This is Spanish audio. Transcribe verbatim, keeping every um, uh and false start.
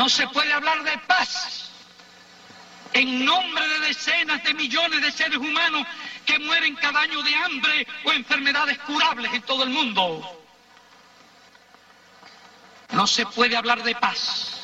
No se puede hablar de paz en nombre de decenas de millones de seres humanos que mueren cada año de hambre o enfermedades curables en todo el mundo. No se puede hablar de paz